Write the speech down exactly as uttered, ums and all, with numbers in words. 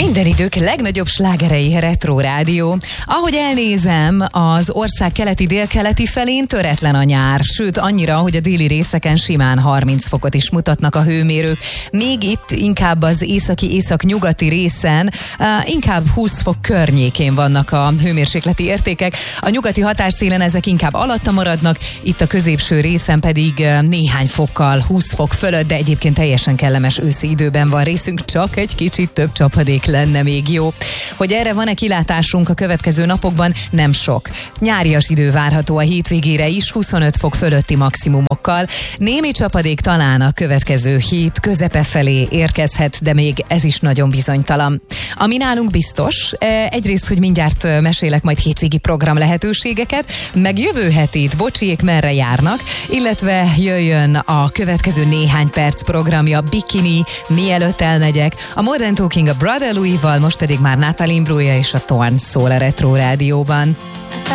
Minden idők legnagyobb slágerei Retro Rádió. Ahogy elnézem, az ország keleti-délkeleti felén töretlen a nyár, sőt annyira, hogy a déli részeken simán harminc fokot is mutatnak a hőmérők. Még itt inkább az északi-észak-nyugati részen uh, inkább húsz fok környékén vannak a hőmérsékleti értékek. A nyugati határszélen ezek inkább alatta maradnak, itt a középső részen pedig uh, néhány fokkal, húsz fok fölött, de egyébként teljesen kellemes őszi időben van részünk, csak egy kicsit több csapadék lenne még jó. Hogy erre van-e kilátásunk a következő napokban? Nem sok. Nyárias idő várható a hétvégére is, huszonöt fok fölötti maximumokkal. Némi csapadék talán a következő hét közepe felé érkezhet, de még ez is nagyon bizonytalan. Ami nálunk biztos, egyrészt, hogy mindjárt mesélek majd hétvégi program lehetőségeket, meg jövő hetit bocsiék merre járnak, illetve jöjjön a következő néhány perc programja Bikini, mielőtt elmegyek. A Modern Talking a Brother Louis-val, most pedig már Natalie Imbruglia és a Torn szól a Retro Rádióban.